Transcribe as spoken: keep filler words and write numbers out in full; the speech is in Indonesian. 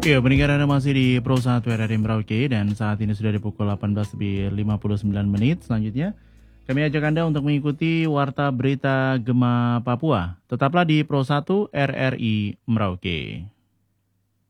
Ya, pendengar Anda masih di Pro satu R R I Merauke dan saat ini sudah di pukul delapan belas lebih lima puluh sembilan menit. Selanjutnya, kami ajak Anda untuk mengikuti Warta Berita Gema Papua. Tetaplah di Pro satu R R I Merauke.